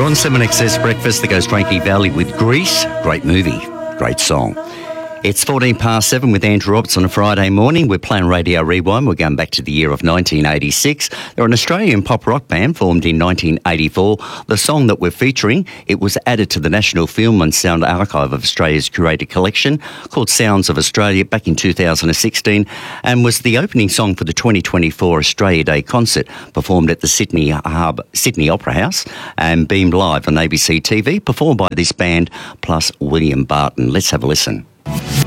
You're on 7XS Breakfast. There goes Frankie Valli with Grease. Great movie, great song. It's 7:14 with Andrew Roberts on a Friday morning. We're playing Radio Rewind. We're going back to the year of 1986. They're an Australian pop rock band formed in 1984. The song that we're featuring, it was added to the National Film and Sound Archive of Australia's curated collection called Sounds of Australia back in 2016 and was the opening song for the 2024 Australia Day concert performed at the Sydney Opera House and beamed live on ABC TV, performed by this band plus William Barton. Let's have a listen.